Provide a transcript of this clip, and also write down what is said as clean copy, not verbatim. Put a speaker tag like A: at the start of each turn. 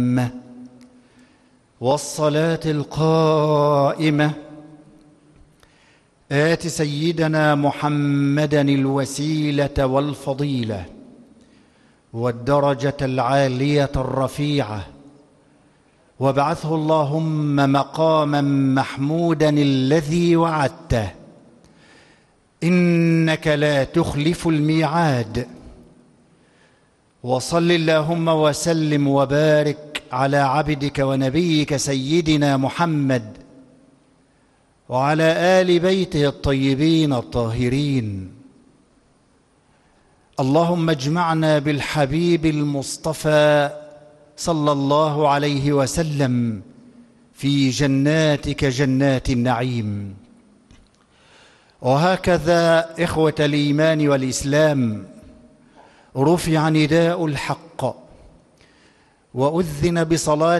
A: والصلاة القائمة آت سيدنا محمدا الوسيلة والفضيلة والدرجة العالية الرفيعة، وابعثه اللهم مقاما محمودا الذي وعدته، إنك لا تخلف الميعاد. وصل اللهم وسلم وبارك على عبدك ونبيك سيدنا محمد وعلى آل بيته الطيبين الطاهرين. اللهم اجمعنا بالحبيب المصطفى صلى الله عليه وسلم في جناتك جنات النعيم. وهكذا إخوة الإيمان والإسلام رفع نداء الحق وأذن بصلاة